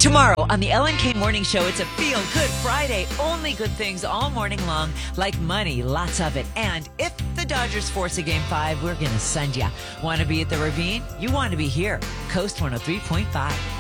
Tomorrow on the Ellen K Morning Show, it's a Feel Good Friday. Only good things all morning long, like money, lots of it. And if the Dodgers force a Game 5, we're going to send you. Want to be at the Ravine? You want to be here. Coast 103.5.